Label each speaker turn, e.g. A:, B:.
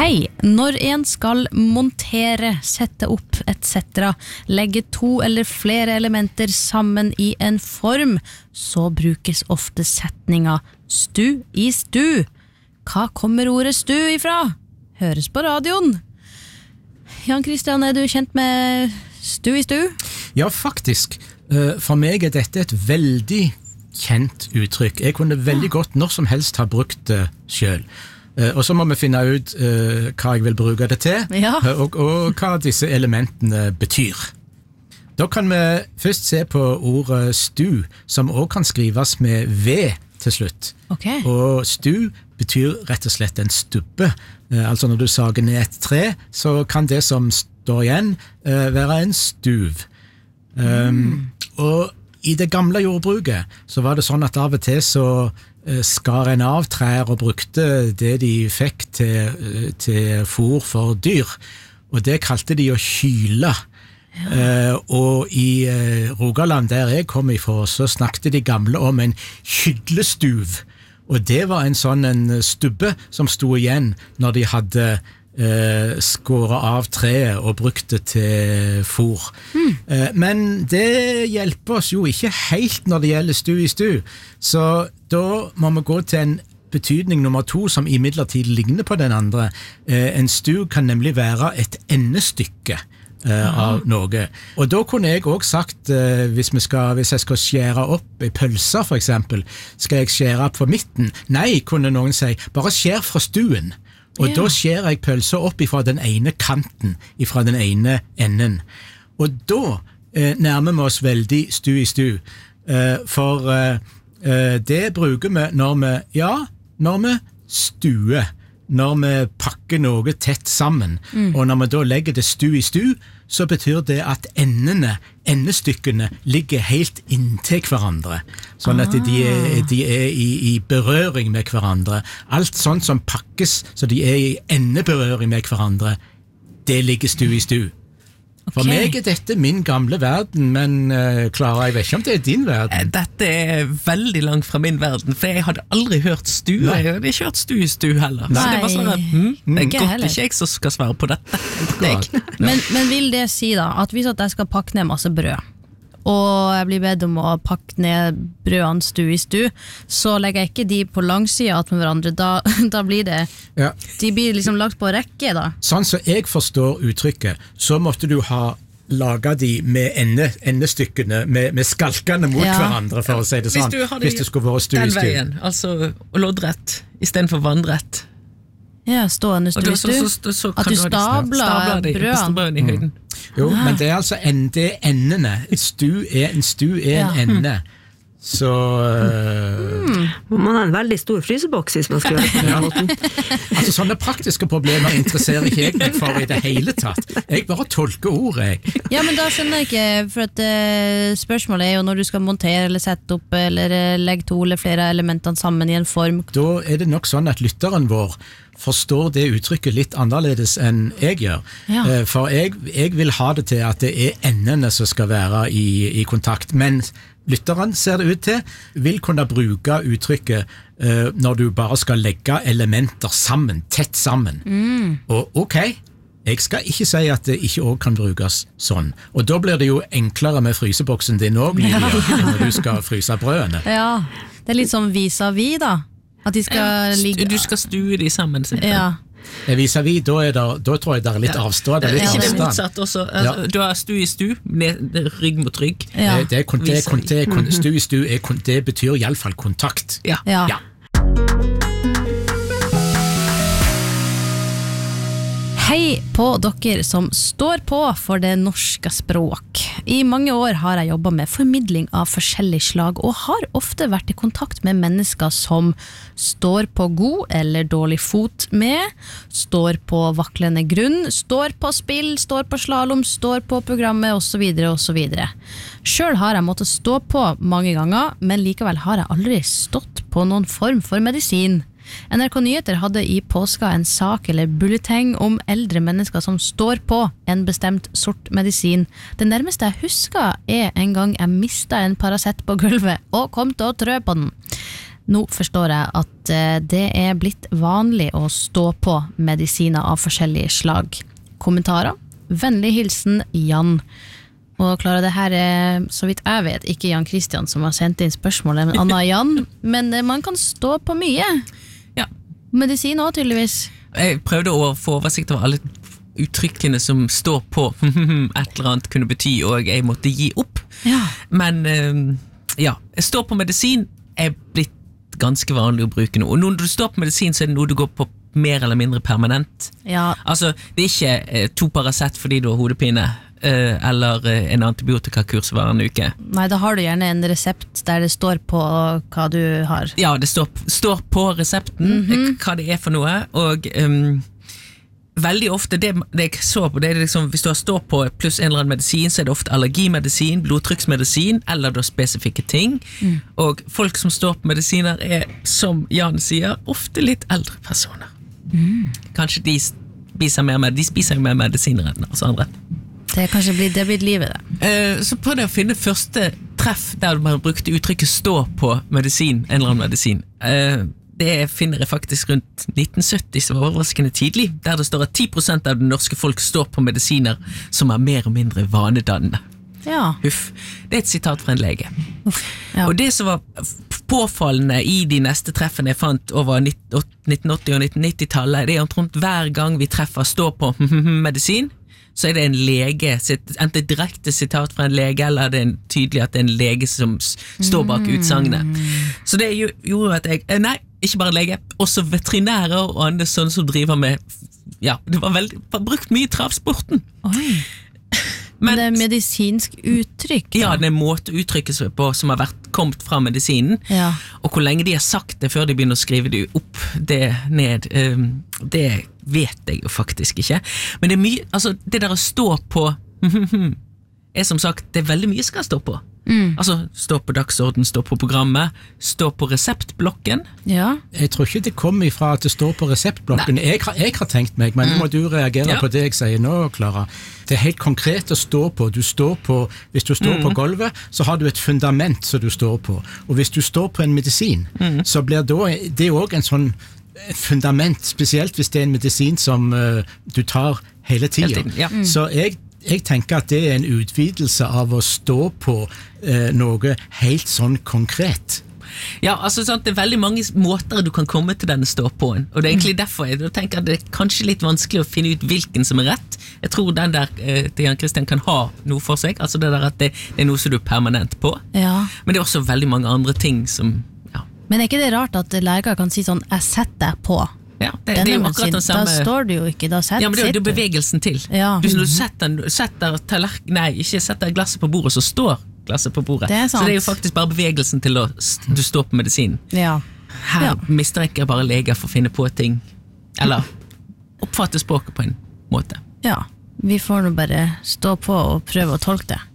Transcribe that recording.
A: Hei, når en skal montere, sette opp, etc., legge to eller flere elementer sammen i en form, så brukes ofte setninga stu i stu. Hva kommer ordet stu ifra? Høres på radioen. Jan Christian, er du kjent med stu i stu?
B: Ja, faktisk. For meg er dette et veldig kjent uttrykk. Jeg kunne veldig godt når som helst ha brukt det selv. Og så må vi finne ut hva jeg vil bruke det til, og hva disse elementene betyr. Da kan vi først se på ordet stu, som også kan skrives med V til slutt.
A: Okay.
B: Og stu betyr rett og slett en stubbe. Altså når du sager ned et tre, så kan det som står igjen være en stuv. Og i det gamle jordbruket så var det sånn at av og til så skar en av trær og brukte det de fikk til fôr for dyr, og det kalte de å kyle. Og i Rogaland, der jeg kom ifra, så snakket de gamle om en hydlestuv, og det var en sånn en stubbe som sto igjen når de hadde skåret av treet og brukt det til fôr. Men det hjelper oss jo ikke helt når det gjelder stu i stu, så da må vi gå til en betydning nummer 2 som imidlertid ligner på den andre. En stu kan nemlig være et endestykke av noe. Og da kunne jeg også sagt, hvis jeg skal skjære opp i pølser for eksempel, skal jeg skjære opp for midten? Nei, kunne noen si, bare skjær fra stuen. Og da skjærer jeg pølser opp ifra den ene kanten, ifra den ene enden. Og da nærmer vi oss veldig stu i stu, for det bruker vi når vi stuer, når vi pakker noe tett sammen, og når vi da legger det stu i stu, så betyr det at endestykkene ligger helt inntil hverandre, sånn at de er i berøring med hverandre. Alt sånt som pakkes, så de er i endeberøring med hverandre, det ligger stu i stu. For meg er dette min gamle verden, men Klara, jeg vet ikke om det er din verden.
C: Dette er veldig langt fra min verden, for jeg hadde aldri hørt stu. Jeg hadde ikke hørt stu i stu heller. Så det var sånn at, det er godt ikke jeg som skal svare på dette.
A: Men vil det si da, at hvis jeg skal pakke ned masse brød, og jeg blir bedt om å pakke ned brødene stu i stu, så legger jeg ikke de på langsida med hverandre, da blir det, de blir liksom lagt på rekke da.
B: Sånn som jeg forstår uttrykket, så måtte du ha laget de med endestykkene, med skalkene mot hverandre, for å si det sånn, hvis det skulle være stu i stu.
C: Den veien, altså loddrett, i stedet for vannrett.
A: Ja, stående stu i stu. At du stabler brødene
C: i høyden.
B: Jo, men det er altså det er endene. En stu er en ende. Så
D: man har en veldig stor fryseboks hvis man skal gjøre det på den måten.
B: Altså sånne praktiske problemer interesserer ikke jeg meg for i det hele tatt. Jeg bare tolker ordet, jeg.
A: Ja, men da skjønner jeg ikke, for at spørsmålet er jo når du skal montere eller sette opp eller legge to eller flere elementene sammen i en form.
B: Da er det nok sånn at lytteren vår forstår det uttrykket litt annerledes enn jeg gjør. For jeg vil ha det til at det er endene som skal være i kontakt, men lytteren ser det ut til, vil kunne bruke uttrykket når du bare skal legge elementer sammen, tett sammen. Og ok, jeg skal ikke si at det ikke også kan brukes sånn. Og da blir det jo enklere med fryseboksen din også, Lydia, når du skal fryse brødene.
A: Ja, det er litt sånn vis-à-vis da. At de skal ligge...
C: Du skal stue de sammen.
B: Vis-à-vis, da tror jeg det er litt avstående.
C: Er ikke det motsatt også? Du har stu i stu, rygg mot rygg.
B: Stu i stu, det betyr i alle fall kontakt.
A: Ja. Hei på dere som står på for det norske språk. I mange år har jeg jobbet med formidling av forskjellig slag, og har ofte vært i kontakt med mennesker som står på god eller dårlig fot med, står på vaklende grunn, står på spill, står på slalom, står på programmet, og så videre, og så videre. Selv har jeg måttet stå på mange ganger, men likevel har jeg aldri stått på noen form for medisin. NRK Nyheter hadde i påska en sak eller bulleteng om eldre mennesker som står på en bestemt sort medisin. Det nærmeste jeg husker er en gang jeg mistet en Paracet på gulvet og kom til å trø på den. Nå forstår jeg at det blitt vanlig å stå på medisiner av forskjellige slag. Kommentarer? Vennlig hilsen Jan. Og Klara, det her så vidt jeg vet, ikke Jan Christian som har sendt inn spørsmålet, men Anna Jan. Men man kan stå på mye.
C: Ja.
A: Medisin også, tydeligvis. Jeg
C: prøvde å få oversikt over alle uttrykkene som står på et eller annet kunne bety, og jeg måtte gi opp.
A: Ja.
C: Men ja, jeg står på medisin blitt ganske vanlig å bruke nå. Og når du står på medisin, så det noe du går på mer eller mindre permanent.
A: Ja.
C: Altså, det ikke 2 Paracet fordi du har hodepine, eller en antibiotikakurs hver en uke.
A: Nei, da har du gjerne en resept der det står på hva du har.
C: Ja, det står på resepten hva det for noe, og veldig ofte det jeg så på, det liksom, hvis du har stått på pluss en eller annen medisin, så det ofte allergimedisin, blodtrykksmedisin, eller da spesifikke ting. Og folk som står på medisiner som Jan sier, ofte litt eldre personer. Kanskje de spiser mer medisiner enn oss andre.
A: Det kanskje blitt livet det.
C: Så prøvde jeg å finne første treff der man brukte uttrykket stå på medisin, en eller annen medisin. Det finner jeg faktisk rundt 1970, som var overraskende tidlig, der det står at 10% av det norske folk står på medisiner som mer og mindre vanedannende.
A: Ja.
C: Huff. Det et sitat fra en lege.
A: Ja.
C: Og det som var påfallende i de neste treffene jeg fant over 1980- og 1990-tallet, det omtrent hver gang vi treffer stå på medisin, så det en lege, enten direkte sitat fra en lege, eller det tydelig at det en lege som står bak utsagnet. Så det gjorde at jeg, nei, ikke bare lege, også veterinærer og andre sånne som driver med, ja, det var brukt mye i travsporten.
A: Oi. Men det medisinsk uttrykk?
C: Ja, det måte å uttrykke seg på som har kommet fra medisinen,
A: ja.
C: Og hvor lenge de har sagt det før de begynner å skrive det opp, det ned, det vet jeg jo faktisk ikke. Men det mye, altså det der å stå på som sagt, det veldig mye skal stå på. Altså stå på dagsorden, stå på programmet, stå på reseptblokken.
A: Ja.
B: Jeg tror ikke det kommer ifra at det står på reseptblokken. Jeg har tenkt meg, men nå må du reagere på det jeg sier nå, Klara. Det helt konkret å stå på. Hvis du står på gulvet, så har du et fundament som du står på. Og hvis du står på en medisin, så blir det også en sånn fundament, spesielt hvis det en medisin som du tar hele tiden.
C: Ja.
B: Så jeg tenker at det en utvidelse av å stå på noe helt sånn konkret.
C: Ja, altså sant, det veldig mange måter du kan komme til denne stå-på-en, og det egentlig derfor jeg tenker at det kanskje litt vanskelig å finne ut hvilken som rett. Jeg tror den der til Jan Christian kan ha noe for seg, altså det der at det noe som du permanent på.
A: Ja.
C: Men det også veldig mange andre ting som, ja.
A: Men ikke det rart at leger kan si sånn, jeg setter deg på?
C: Ja, det jo akkurat den samme.
A: Da står du jo ikke, da setter du.
C: Ja, men det jo bevegelsen til.
A: Ja.
C: Hvis du ikke setter glasset på bordet, så står glasset på bordet.
A: Det sant.
C: Så det jo faktisk bare bevegelsen til du står på medisinen.
A: Ja.
C: Her mistrekker bare leger for å finne på ting, eller oppfatte språket på en måte.
A: Ja, vi får nå bare stå på og prøve å tolke det.